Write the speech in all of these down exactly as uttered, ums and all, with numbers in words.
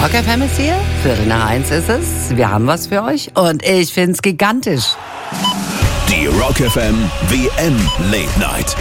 Rock F M ist hier, Viertel nach eins ist es. Wir haben was für euch und ich find's gigantisch. Die Rock F M W M Late Night.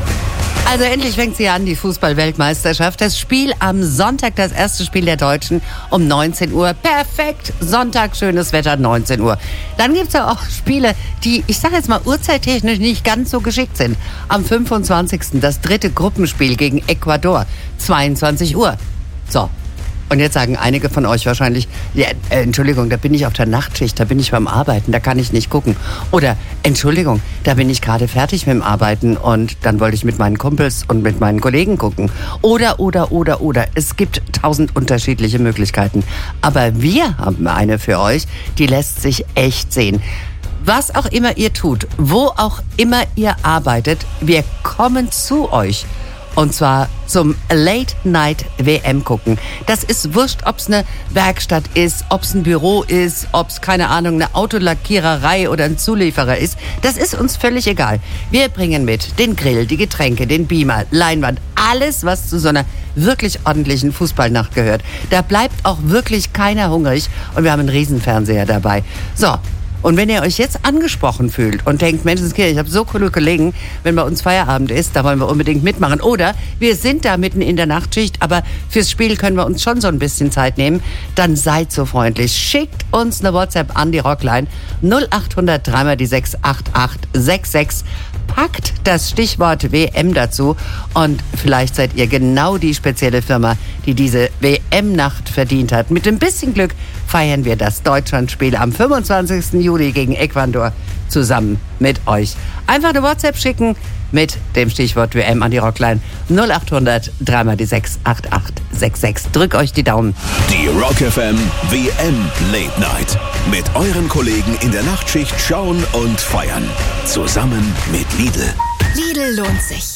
Also endlich fängt sie an, die Fußball-Weltmeisterschaft. Das Spiel am Sonntag, das erste Spiel der Deutschen um neunzehn Uhr. Perfekt, Sonntag, schönes Wetter, neunzehn Uhr. Dann gibt's ja auch Spiele, die, ich sage jetzt mal, uhrzeittechnisch nicht ganz so geschickt sind. Am fünfundzwanzigsten das dritte Gruppenspiel gegen Ecuador, zweiundzwanzig Uhr. So. Und jetzt sagen einige von euch wahrscheinlich, ja, äh, Entschuldigung, da bin ich auf der Nachtschicht, da bin ich beim Arbeiten, da kann ich nicht gucken. Oder, Entschuldigung, da bin ich gerade fertig mit dem Arbeiten und dann wollte ich mit meinen Kumpels und mit meinen Kollegen gucken. Oder, oder, oder, oder. Es gibt tausend unterschiedliche Möglichkeiten. Aber wir haben eine für euch, die lässt sich echt sehen. Was auch immer ihr tut, wo auch immer ihr arbeitet, wir kommen zu euch. Und zwar zum Late-Night-W M gucken. Das ist wurscht, ob's eine Werkstatt ist, ob's ein Büro ist, ob's, keine Ahnung, eine Autolackiererei oder ein Zulieferer ist. Das ist uns völlig egal. Wir bringen mit den Grill, die Getränke, den Beamer, Leinwand, alles, was zu so einer wirklich ordentlichen Fußballnacht gehört. Da bleibt auch wirklich keiner hungrig und wir haben einen Riesenfernseher dabei. So. Und wenn ihr euch jetzt angesprochen fühlt und denkt, Menschenskinder, ich habe so coole Kollegen, wenn bei uns Feierabend ist, da wollen wir unbedingt mitmachen. Oder wir sind da mitten in der Nachtschicht, aber fürs Spiel können wir uns schon so ein bisschen Zeit nehmen. Dann seid so freundlich. Schickt uns eine WhatsApp an die Rockline null acht hundert drei mal die sechs acht acht sechs sechs. Packt das Stichwort W M dazu und vielleicht seid ihr genau die spezielle Firma, die diese W M-Nacht verdient hat. Mit ein bisschen Glück feiern wir das Deutschlandspiel am fünfundzwanzigsten Juli gegen Ecuador zusammen mit euch. Einfach eine WhatsApp schicken mit dem Stichwort W M an die Rockline null acht hundert drei mal die sechs acht acht sechs sechs. Drück euch die Daumen. Die Rock F M W M Late Night. Mit euren Kollegen in der Nachtschicht schauen und feiern. Zusammen mit Lidl. Lidl lohnt sich.